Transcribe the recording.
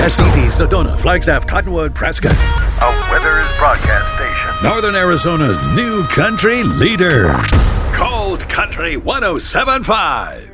Esselte, Sedona, Flagstaff, Cottonwood, Prescott. A Withers broadcast station. Northern Arizona's new country leader. Cold Country 107.5.